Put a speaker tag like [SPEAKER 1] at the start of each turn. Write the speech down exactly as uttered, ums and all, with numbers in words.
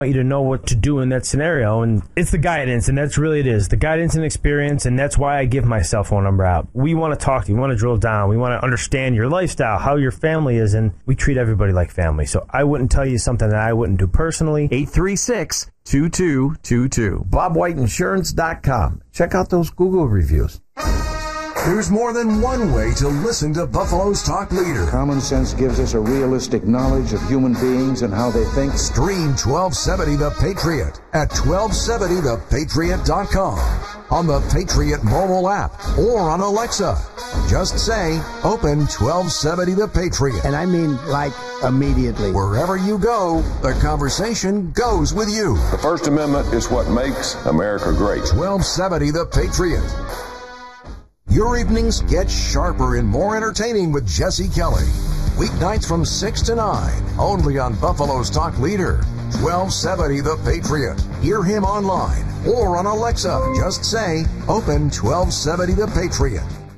[SPEAKER 1] you to know what to do in that scenario, and it's the guidance, and that's really it is the guidance and experience, and that's why I give my cell phone number out. We want to talk to you, we want to drill down, we want to understand your lifestyle, how your family is, and we treat everybody like family. So I wouldn't tell you something that I wouldn't do personally.
[SPEAKER 2] eight three six, two two two two.
[SPEAKER 3] bob white insurance dot com. Check out those Google reviews.
[SPEAKER 4] There's more than one way to listen to Buffalo's talk leader.
[SPEAKER 5] Common sense gives us a realistic knowledge of human beings and how they think.
[SPEAKER 4] Stream twelve seventy The Patriot at twelve seventy the patriot dot com, on the Patriot mobile app, or on Alexa. Just say, open twelve seventy The Patriot.
[SPEAKER 6] And I mean, like, immediately.
[SPEAKER 4] Wherever you go, the conversation goes with you.
[SPEAKER 7] The First Amendment is what makes America great.
[SPEAKER 4] twelve seventy The Patriot. Your evenings get sharper and more entertaining with Jesse Kelly. Weeknights from six to nine, only on Buffalo's talk leader, twelve seventy The Patriot. Hear him online or on Alexa. Just say, open twelve seventy The Patriot.